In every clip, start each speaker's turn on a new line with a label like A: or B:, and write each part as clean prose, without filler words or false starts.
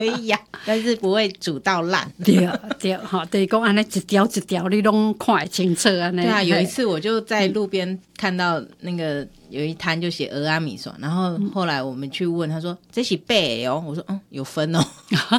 A: 可以呀，但是不会煮到烂。
B: 对对，哈，就是讲安尼一条一条你拢看会清楚安尼。
A: 对啊，有一次我就在路边看到那个有一摊就写蚵仔米线，然后后来我们去问他说这是白哦，我说有分哦。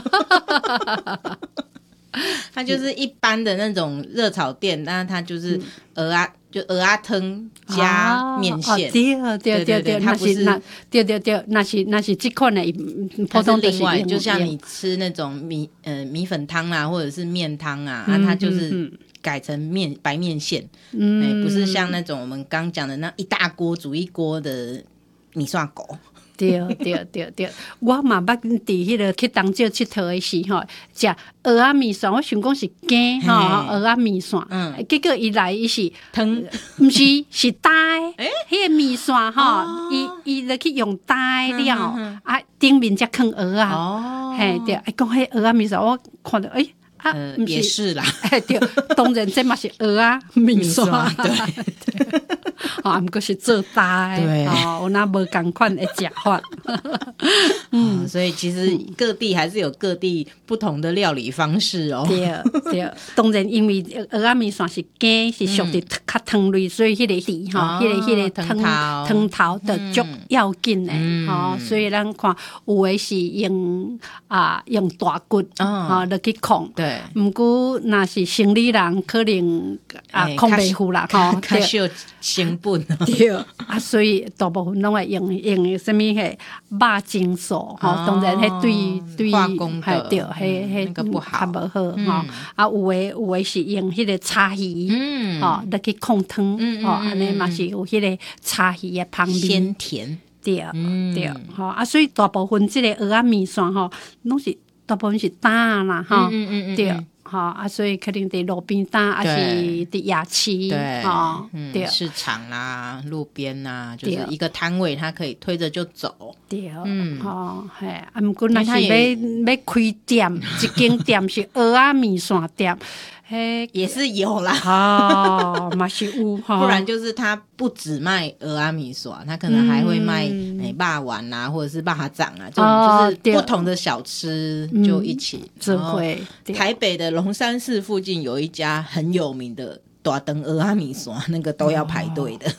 A: 它就是一般的那种热炒店，但是它就是蚵仔汤加面线。
B: 对，
A: 它不是
B: 对，那是这款的普通的
A: 另外，就像你吃那种米粉汤啊，或者是面汤啊，它就是改成白面线，不是像那种我们刚讲的那一大锅煮一锅的米线糊。
B: 对，我嘛捌伫迄个去东石佚佗的时候，食蚵仔米线，我想讲是羹蚵仔米线，结果伊来伊是
A: 汤，
B: 毋是是呆，迄个米线伊就去用呆了，顶面才放蚵仔，嘿对，讲迄蚵仔米线，我看到
A: 也是啦，
B: 对，当然这嘛是蚵仔米线，
A: 对。
B: 毋过是做大的，
A: 对，
B: 有那无共款的食法。
A: 所以其实各地还是有各地不同的料理方式哦。
B: 对，当然因为蚵仔面线是羹，是属于较汤类，所以迄个底迄个汤头的足要紧的，所以咱看有的是用大骨落去控，
A: 对。
B: 毋过若是生理人可能控袂住啦，
A: 较需要成本。
B: 对所以大部分拢会用什么迄肉精素，当然迄对
A: 化工的
B: 对，迄
A: 那个不好，
B: 较无好，有的是用迄个柴鱼，落去控汤，安尼嘛是有迄个柴鱼的香味，
A: 鲜甜。
B: 对，所以大部分即个蚵仔面线拢是大部分是打啦，对。所以可能在路边摊，还是在夜市，
A: 对，市场啦、路边啦，就是一个摊位，它可以推着就走。
B: 对，毋过若是要开店，一间店是蚵仔面线店。
A: 也是有啦，
B: 嘛是有，
A: 不然就是他不只卖蚵仔米线，他可能还会卖肉丸啊，或者是肉掌啊，这种就是不同的小吃就一起。台北的龙山寺附近有一家很有名的大肠蚵仔米线，那个都要排队的。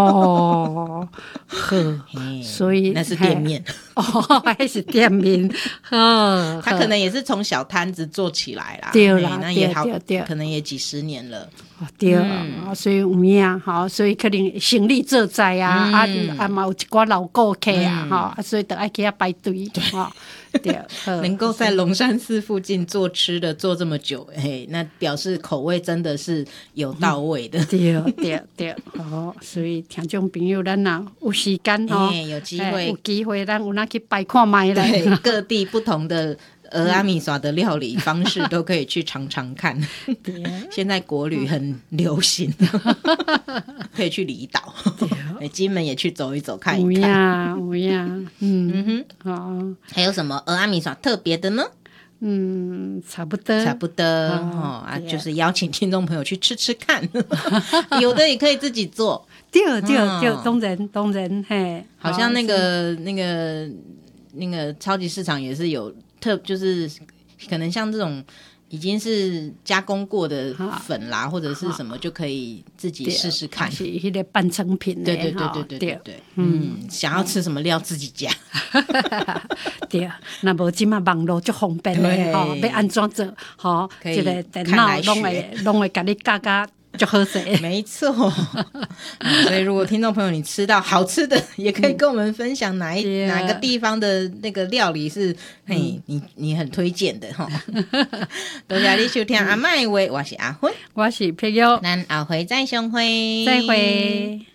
B: 所以
A: 那是店面
B: 还是店面，
A: 他可能也是从小摊子做起来啦，
B: 对啦，
A: 那也好，可能也几十年了。
B: 对，所以有影所以可能生意做在嘛有一寡老顾客所以就爱去遐排队。对，
A: 能够在龙山寺附近做吃的做这么久，那表示口味真的是有到位的。
B: 对，所以听众朋友，咱有时间
A: 有
B: 机会，咱有去摆看卖咧。
A: 各地不同的蚵仔米线的料理方式都可以去尝尝看。现在国旅很流行，可以去离岛，金门也去走一走看一看。
B: 有呀，
A: 还有什么蚵仔米线特别的呢？
B: 差不多
A: 就是邀请听众朋友去吃吃看，有的也可以自己做。
B: 对，当然，
A: 好像那个超级市场也是有就是可能像这种已经是加工过的粉啦，或者是什么就可以自己试试看，
B: 是迄个半成品的。
A: 对，想要吃什么料自己加。
B: 对，那无今嘛网络就方便的，要安怎做，一个电脑拢会给你教就好食。
A: 没错。所以如果听众朋友你吃到好吃的，也可以跟我们分享哪个地方的那个料理是你很推荐的。多谢你收听阿嬷的话，我是阿芬，
B: 我是佩玉，
A: 咱后回再相会，
B: 再会。